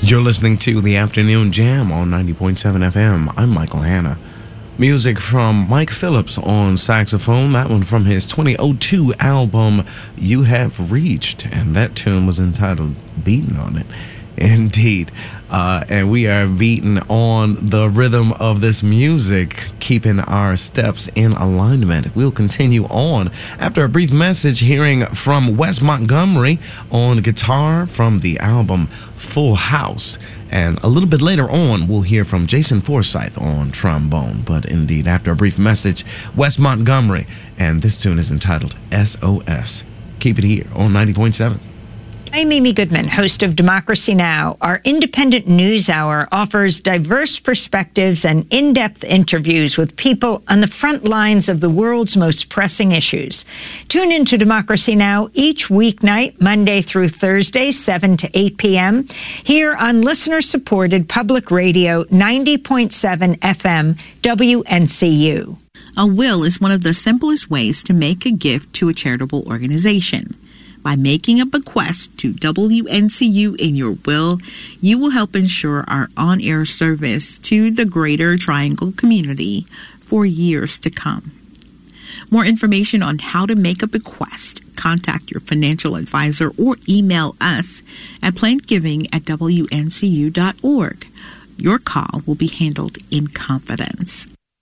You're listening to The Afternoon Jam on 90.7 FM. I'm Michael Hanna. Music from Mike Phillips on saxophone. That one from his 2002 album, You Have Reached. And that tune was entitled Beatin' on It. Indeed. And we are beating on the rhythm of this music, keeping our steps in alignment. We'll continue on after a brief message, hearing from Wes Montgomery on guitar from the album Full House. And a little bit later on, we'll hear from Jason Forsyth on trombone. But indeed, after a brief message, Wes Montgomery. And this tune is entitled SOS. Keep it here on 90.7. I'm Amy Goodman, host of Democracy Now! Our independent news hour offers diverse perspectives and in-depth interviews with people on the front lines of the world's most pressing issues. Tune into Democracy Now! Each weeknight, Monday through Thursday, 7 to 8 p.m., here on listener-supported public radio 90.7 FM WNCU. A will is one of the simplest ways to make a gift to a charitable organization. By making a bequest to WNCU in your will, you will help ensure our on-air service to the Greater Triangle community for years to come. More information on how to make a bequest, contact your financial advisor or email us at plannedgiving@WNCU.org. Your call will be handled in confidence.